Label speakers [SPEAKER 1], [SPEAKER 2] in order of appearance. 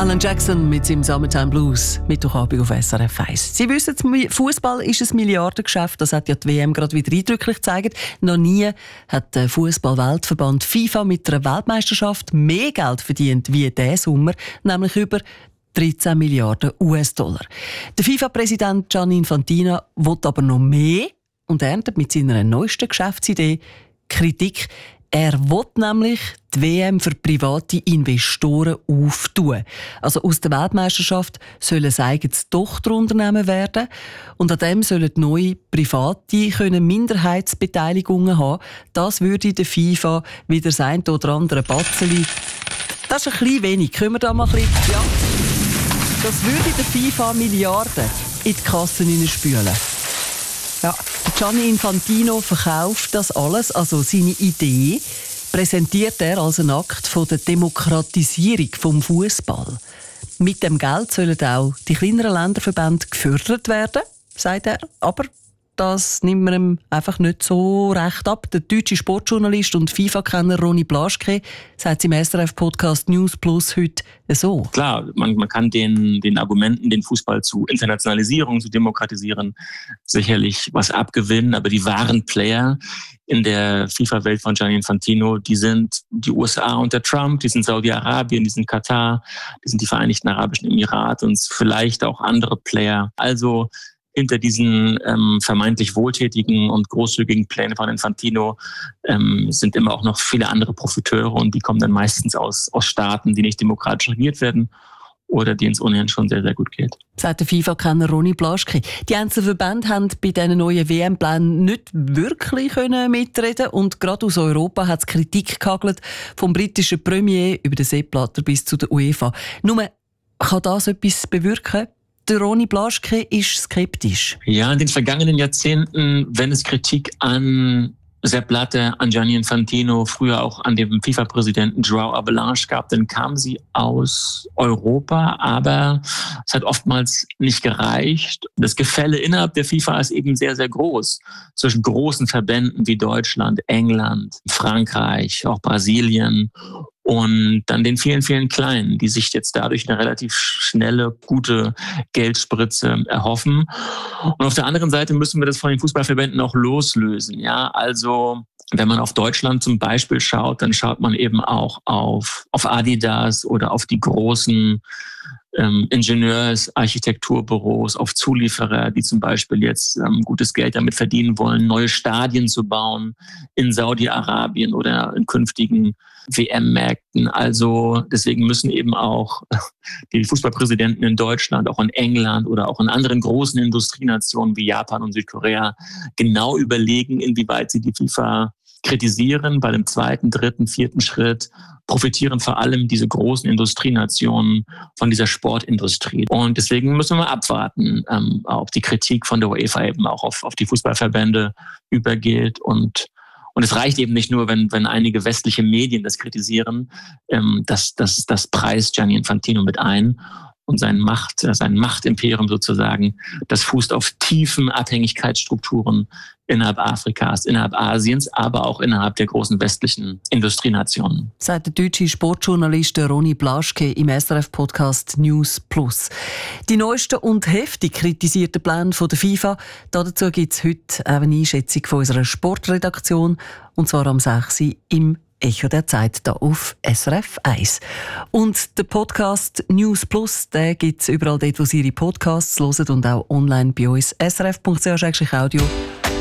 [SPEAKER 1] Alan Jackson mit seinem Summertime Blues, Mittwochabend auf SRF 1. Sie wissen, Fußball ist ein Milliardengeschäft, das hat ja die WM gerade wieder eindrücklich gezeigt. Noch nie hat der Fußball-Weltverband FIFA mit einer Weltmeisterschaft mehr Geld verdient wie diesen Sommer, nämlich über 13 Milliarden US-Dollar. Der FIFA-Präsident Gianni Infantino will aber noch mehr und erntet mit seiner neuesten Geschäftsidee Kritik. Er will nämlich die WM für private Investoren auftun. Also aus der Weltmeisterschaft sollen es eigenes Tochterunternehmen werden und an dem sollen neue Private Minderheitsbeteiligungen haben. Das würde der FIFA wieder das eine oder andere Batzeli. Das ist ein bisschen wenig. Können wir da mal ein bisschen... Ja. Das würde der FIFA Milliarden in die Kassen hineinspülen. Ja, Gianni Infantino verkauft das alles, also seine Idee, präsentiert er als einen Akt von der Demokratisierung vom Fußball. Mit dem Geld sollen auch die kleineren Länderverbände gefördert werden, sagt er, aber das nimmt man ihm einfach nicht so recht ab. Der deutsche Sportjournalist und FIFA-Kenner Ronny Blaschke sagt im SRF-Podcast News Plus heute so.
[SPEAKER 2] Klar, man kann den Argumenten, den Fußball zu Internationalisierung, zu demokratisieren, sicherlich was abgewinnen. Aber die wahren Player in der FIFA-Welt von Gianni Infantino, die sind die USA unter Trump, die sind Saudi-Arabien, die sind Katar, die sind die Vereinigten Arabischen Emirate und vielleicht auch andere Player. Also hinter diesen vermeintlich wohltätigen und großzügigen Plänen von Infantino sind immer auch noch viele andere Profiteure und die kommen dann meistens aus Staaten, die nicht demokratisch regiert werden oder denen es ohnehin schon sehr, sehr gut geht.
[SPEAKER 1] Sagt der FIFA-Kenner Ronny Blaschke. Die einzelnen Verbände haben bei diesen neuen WM-Plänen nicht wirklich mitreden und gerade aus Europa hat es Kritik gehagelt, vom britischen Premier über den Sepp Blatter bis zu der UEFA. Nur, kann das etwas bewirken? Der Ronny Blaschke ist skeptisch.
[SPEAKER 2] Ja, in den vergangenen Jahrzehnten, wenn es Kritik an Sepp Blatter, an Gianni Infantino, früher auch an dem FIFA-Präsidenten João Avalanche gab, dann kam sie aus Europa, aber es hat oftmals nicht gereicht. Das Gefälle innerhalb der FIFA ist eben sehr, sehr groß. Zwischen großen Verbänden wie Deutschland, England, Frankreich, auch Brasilien und dann den vielen, vielen Kleinen, die sich jetzt dadurch eine relativ schnelle, gute Geldspritze erhoffen. Und auf der anderen Seite müssen wir das von den Fußballverbänden auch loslösen. Ja, also wenn man auf Deutschland zum Beispiel schaut, dann schaut man eben auch auf Adidas oder auf die großen Ingenieurs-Architekturbüros, auf Zulieferer, die zum Beispiel jetzt gutes Geld damit verdienen wollen, neue Stadien zu bauen in Saudi-Arabien oder in künftigen WM-Märkten. Also deswegen müssen eben auch die Fußballpräsidenten in Deutschland, auch in England oder auch in anderen großen Industrienationen wie Japan und Südkorea genau überlegen, inwieweit sie die FIFA kritisieren. Bei dem zweiten, dritten, vierten Schritt profitieren vor allem diese großen Industrienationen von dieser Sportindustrie. Und deswegen müssen wir abwarten, ob die Kritik von der UEFA eben auch auf die Fußballverbände übergeht. Und es reicht eben nicht nur, wenn einige westliche Medien das kritisieren, das preist Gianni Infantino mit ein. Und sein Machtimperium sozusagen, das fußt auf tiefen Abhängigkeitsstrukturen innerhalb Afrikas, innerhalb Asiens, aber auch innerhalb der großen westlichen Industrienationen.
[SPEAKER 1] Sagt der deutsche Sportjournalist Ronny Blaschke im SRF-Podcast News Plus. Die neuesten und heftig kritisierten Pläne der FIFA, dazu gibt es heute eine Einschätzung von unserer Sportredaktion, und zwar am 6. Uhr im Echo der Zeit hier auf SRF 1. Und der Podcast News Plus, den gibt es überall dort, wo Sie Ihre Podcasts hören und auch online bei uns srf.ch-audio